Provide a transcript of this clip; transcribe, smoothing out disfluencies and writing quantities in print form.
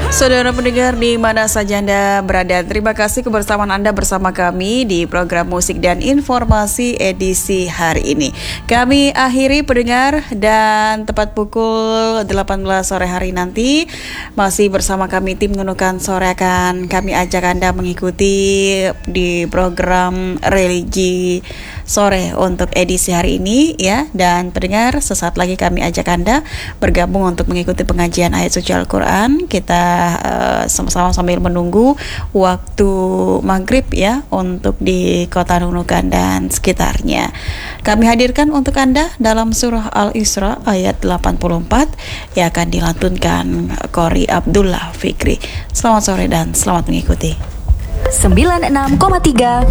Saudara pendengar di mana saja Anda berada, terima kasih kebersamaan Anda bersama kami di program musik dan informasi edisi hari ini. Kami akhiri pendengar, dan tepat pukul 18 sore hari nanti masih bersama kami tim Nunukan Sore akan kami ajak Anda mengikuti di program religi sore untuk edisi hari ini ya. Dan pendengar, sesaat lagi kami ajak Anda bergabung untuk mengikuti pengajian ayat suci Al-Quran. Kita sama-sama sambil menunggu waktu maghrib ya untuk di kota Nunukan dan sekitarnya. Kami hadirkan untuk Anda dalam surah Al-Isra ayat 84 yang akan dilantunkan Qori Abdullah Fikri. Selamat sore dan selamat mengikuti. 96,3